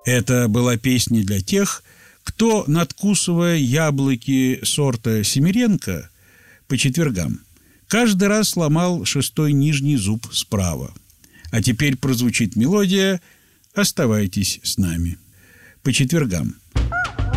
Это была песня для тех, кто, надкусывая яблоки сорта Семеренко по четвергам, каждый раз ломал шестой нижний зуб справа. А теперь прозвучит мелодия «Оставайтесь с нами» по четвергам.